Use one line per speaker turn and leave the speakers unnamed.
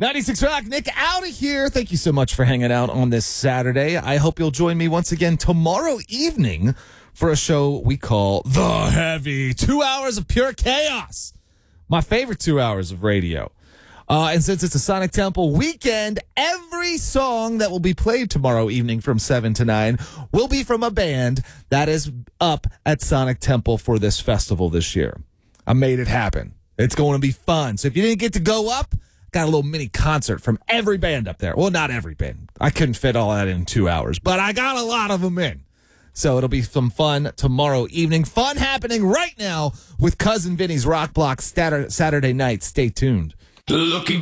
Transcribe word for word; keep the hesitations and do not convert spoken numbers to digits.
ninety-six Rock, Nick out of here. Thank you so much for hanging out on this Saturday. I hope you'll join me once again tomorrow evening for a show we call The Heavy. Two hours of pure chaos. My favorite two hours of radio. Uh, and since it's a Sonic Temple weekend, every song that will be played tomorrow evening from seven to nine will be from a band that is up at Sonic Temple for this festival this year. I made it happen. It's going to be fun. So if you didn't get to go up, got a little mini concert from every band up there. Well, not every band. I couldn't fit all that in two hours, but I got a lot of them in. So it'll be some fun tomorrow evening. Fun happening right now with Cousin Vinny's Rock Block Saturday night. Stay tuned.
Looking